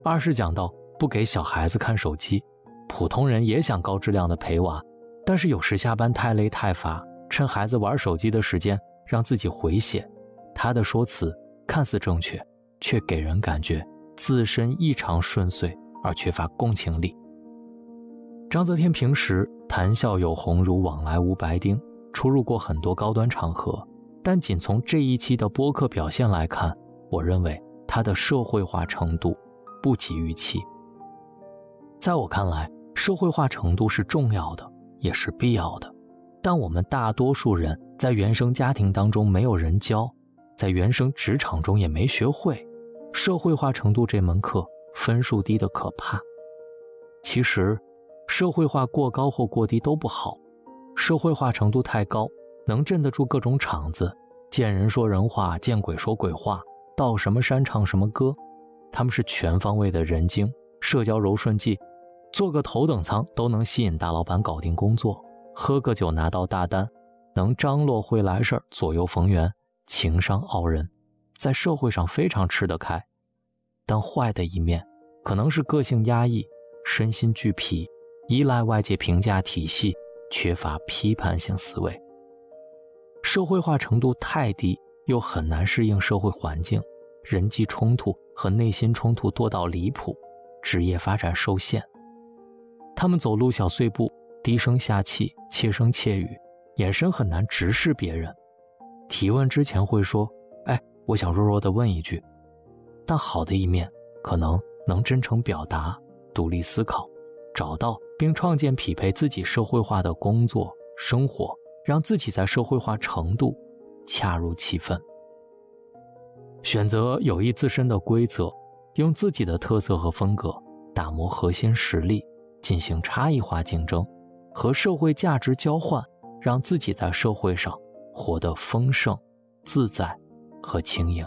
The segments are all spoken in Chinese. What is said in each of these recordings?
二是讲到不给小孩子看手机，普通人也想高质量的陪娃，但是有时下班太累太乏，趁孩子玩手机的时间让自己回血。他的说辞看似正确，却给人感觉自身异常顺遂而缺乏共情力。章泽天平时谈笑有鸿儒，往来无白丁，出入过很多高端场合，但仅从这一期的播客表现来看，我认为他的社会化程度不及预期。在我看来，社会化程度是重要的，也是必要的，但我们大多数人在原生家庭当中没有人教，在原生职场中也没学会，社会化程度这门课分数低得可怕。其实社会化过高或过低都不好，社会化程度太高，能镇得住各种场子，见人说人话，见鬼说鬼话，到什么山唱什么歌，他们是全方位的人精，社交柔顺剂，坐个头等舱都能吸引大老板搞定工作，喝个酒拿到大单，能张罗会来事儿，左右逢源，情商傲人，在社会上非常吃得开。但坏的一面可能是个性压抑，身心俱疲，依赖外界评价体系，缺乏批判性思维。社会化程度太低，又很难适应社会环境，人际冲突和内心冲突多到离谱，职业发展受限。他们走路小碎步，低声下气，切声切语，眼神很难直视别人，提问之前会说我想弱弱地问一句。但好的一面可能能真诚表达，独立思考，找到并创建匹配自己社会化的工作生活，让自己在社会化程度恰如其分。选择有益自身的规则，用自己的特色和风格打磨核心实力，进行差异化竞争，和社会价值交换，让自己在社会上活得丰盛、自在和轻盈。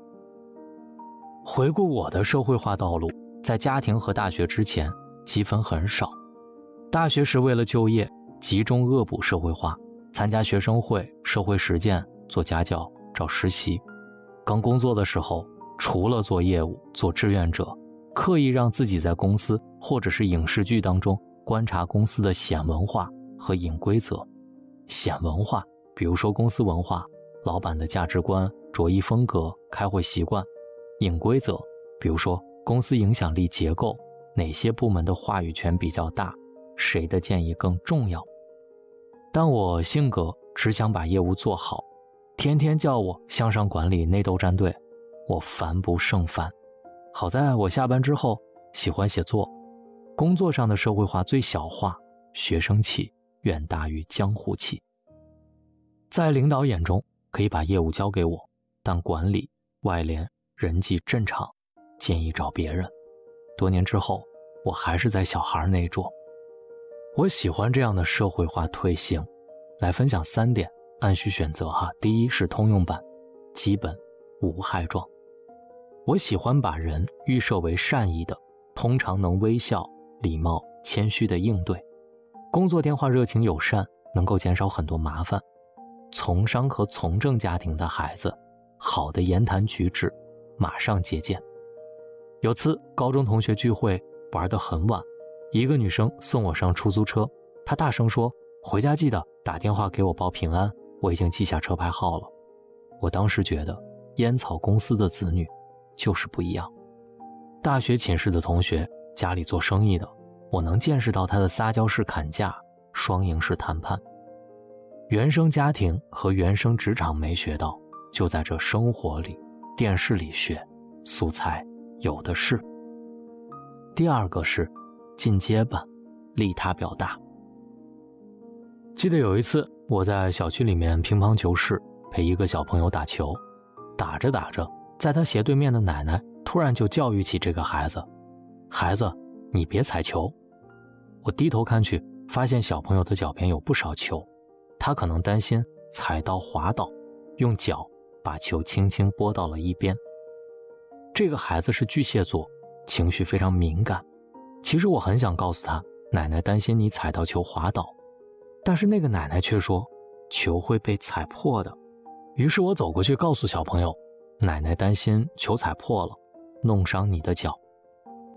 回顾我的社会化道路，在家庭和大学之前积分很少。大学时为了就业，集中恶补社会化，参加学生会、社会实践，做家教，找实习。刚工作的时候，除了做业务、做志愿者，刻意让自己在公司或者是影视剧当中观察公司的显文化和隐规则。显文化，比如说公司文化、老板的价值观、着衣风格、开会习惯；隐规则，比如说公司影响力结构，哪些部门的话语权比较大，谁的建议更重要。但我性格只想把业务做好，天天叫我向上管理、内斗战队，我烦不胜烦。好在我下班之后喜欢写作，工作上的社会化最小化，学生气远大于江湖气。在领导眼中可以把业务交给我，但管理、外联、人际正常，建议找别人。多年之后，我还是在小孩那桌。我喜欢这样的社会化退行。来分享3点，按需选择哈。第一是通用版，基本无害状。我喜欢把人预设为善意的，通常能微笑、礼貌、谦虚的应对。工作电话热情友善，能够减少很多麻烦。从商和从政家庭的孩子，好的言谈举止马上借鉴。有次高中同学聚会玩得很晚，一个女生送我上出租车，她大声说，回家记得打电话给我报平安，我已经记下车牌号了。我当时觉得烟草公司的子女就是不一样。大学寝室的同学，家里做生意的，我能见识到他的撒娇式砍价，双赢式谈判。原生家庭和原生职场没学到，就在这生活里、电视里学，素材有的是。第二个是进阶版，利他表达。记得有一次我在小区里面乒乓球室陪一个小朋友打球，打着打着，在他斜对面的奶奶突然就教育起这个孩子，孩子，你别踩球。我低头看去，发现小朋友的脚边有不少球，他可能担心踩到滑倒，用脚把球轻轻拨到了一边。这个孩子是巨蟹座，情绪非常敏感。其实我很想告诉他，奶奶担心你踩到球滑倒，但是那个奶奶却说球会被踩破的。于是我走过去告诉小朋友，奶奶担心球踩破了，弄伤你的脚。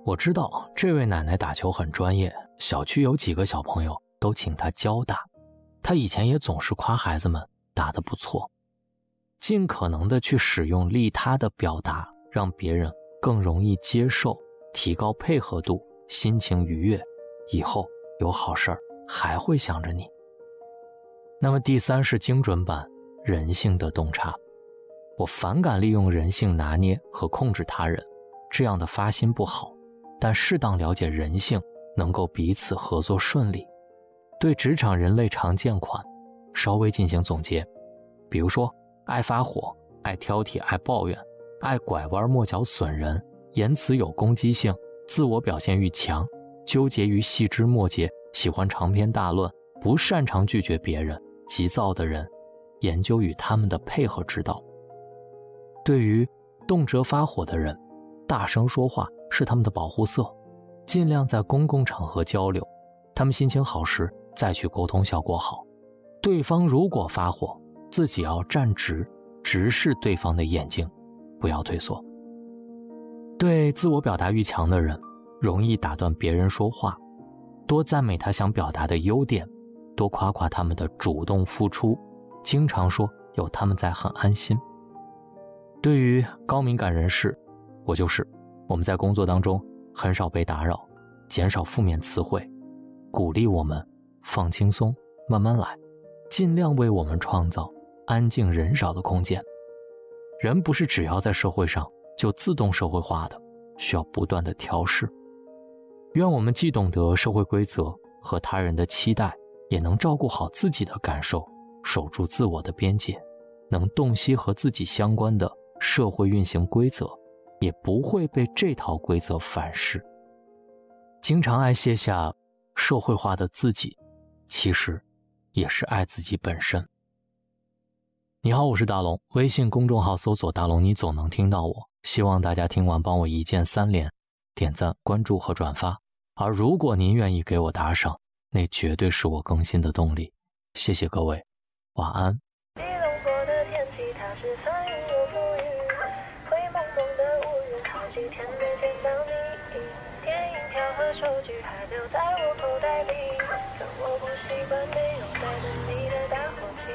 我知道这位奶奶打球很专业，小区有几个小朋友都请她教打，她以前也总是夸孩子们打得不错。尽可能的去使用利他的表达，让别人更容易接受，提高配合度，心情愉悦，以后有好事儿还会想着你。那么第三是精准版，人性的洞察。我反感利用人性拿捏和控制他人，这样的发心不好，但适当了解人性，能够彼此合作顺利。对职场人类常见款稍微进行总结，比如说爱发火、爱挑剔、爱抱怨、爱拐弯抹角损人、言辞有攻击性、自我表现欲强、纠结于细枝末节、喜欢长篇大论、不擅长拒绝别人、急躁的人，研究与他们的配合之道。对于动辄发火的人，大声说话是他们的保护色，尽量在公共场合交流，他们心情好时再去沟通效果好。对方如果发火，自己要站直，直视对方的眼睛，不要退缩。对自我表达欲强的人，容易打断别人说话，多赞美他想表达的优点，多夸夸他们的主动付出，经常说有他们在很安心。对于高敏感人士，我们在工作当中很少被打扰，减少负面词汇，鼓励我们放轻松，慢慢来，尽量为我们创造安静人少的空间。人不是只要在社会上就自动社会化的，需要不断的调试。愿我们既懂得社会规则和他人的期待，也能照顾好自己的感受，守住自我的边界，能洞悉和自己相关的社会运行规则，也不会被这套规则反噬。经常爱卸下社会化的自己，其实也是爱自己本身。你好，我是大龙，微信公众号搜索大龙，你总能听到我。希望大家听完帮我一键3连，点赞、关注和转发。而如果您愿意给我打赏，那绝对是我更新的动力。谢谢各位，晚安。 手机还留在我口袋里，可我不习惯没有带着你。